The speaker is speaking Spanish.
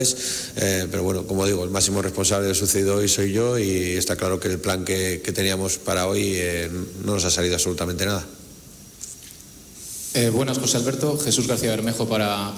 Pero bueno, como digo, el máximo responsable de lo sucedido hoy soy yo y está claro que el plan que teníamos para hoy no nos ha salido absolutamente nada. Buenas, José Alberto. Jesús García Bermejo para